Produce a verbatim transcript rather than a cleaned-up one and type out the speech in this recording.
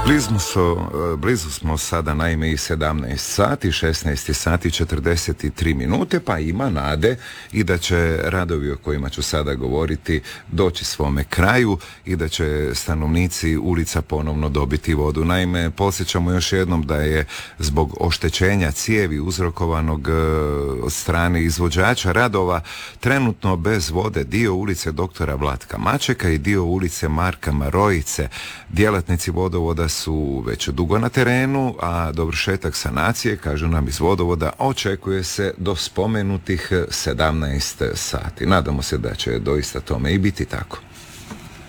Blizu smo, blizu smo sada naime i sedamnaest sati, šesnaest sati četrdeset tri minute, pa ima nade i da će radovi o kojima ću sada govoriti doći svome kraju i da će stanovnici ulica ponovno dobiti vodu. Naime, podsjećamo još jednom da je zbog oštećenja cijevi uzrokovanog od strane izvođača radova trenutno bez vode dio ulice doktora Vlatka Mačeka i dio ulice Marka Marojice. Djelatnici vodovoda su već dugo na terenu, a dovršetak sanacije, kažu nam iz vodovoda, očekuje se do spomenutih sedamnaest sati. Nadamo se da će doista tome i biti tako.